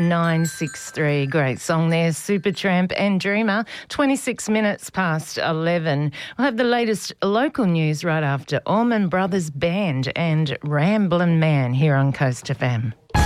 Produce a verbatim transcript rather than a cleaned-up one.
nine six three. Great song there, Supertramp and Dreamer. twenty-six minutes past eleven. We'll have the latest local news right after Allman Brothers Band and Ramblin' Man here on Coast F M.